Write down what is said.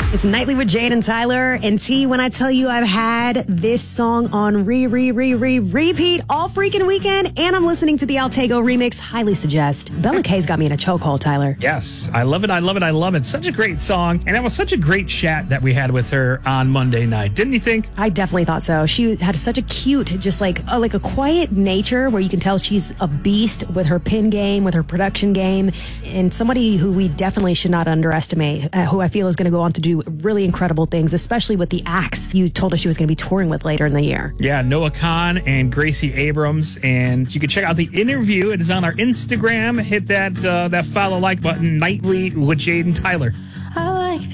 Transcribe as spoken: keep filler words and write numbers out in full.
It's Nightly with Jade and Tyler. And T, when I tell you I've had this song on re, re, re, re, repeat all freaking weekend, and I'm listening to the Altego remix, highly suggest. Bella K's got me in a chokehold, Tyler. Yes, I love it, I love it, I love it. Such a great song. And it was such a great chat that we had with her on Monday night. Didn't you think? I definitely thought so. She had such a cute, just like, uh, like a quiet nature where you can tell she's a beast with her pin game, with her production game, and somebody who we definitely should not underestimate, uh, who I feel is going to go on to do really incredible things, especially with the acts you told us she was going to be touring with later in the year. Yeah, Noah Khan and Gracie Abrams. And you can check out the interview. It is on our Instagram. Hit that uh, that follow like button, Nightly with Jade and Tyler.